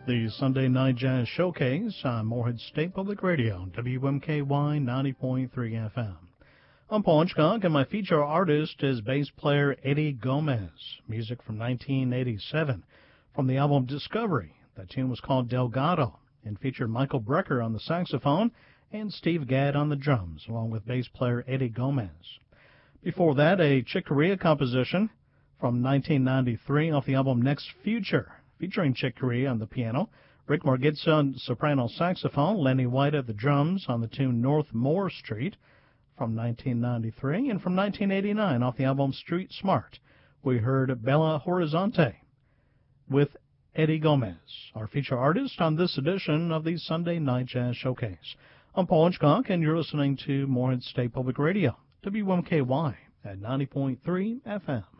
The Sunday Night Jazz Showcase on Morehead State Public Radio, WMKY 90.3 FM. I'm Paul Hitchcock, and my feature artist is bass player Eddie Gomez. Music from 1987 from the album Discovery. That tune was called Delgado and featured Michael Brecker on the saxophone and Steve Gadd on the drums, along with bass player Eddie Gomez. Before that, a Chick Corea composition from 1993 off the album Next Future, featuring Chick Corea on the piano, Rick Margitza on soprano saxophone, Lenny White at the drums on the tune North Moore Street from 1993, and from 1989 off the album Street Smart, we heard Bella Horizonte with Eddie Gomez, our feature artist on this edition of the Sunday Night Jazz Showcase. I'm Paul Hitchcock, and you're listening to Morehead State Public Radio, WMKY at 90.3 FM.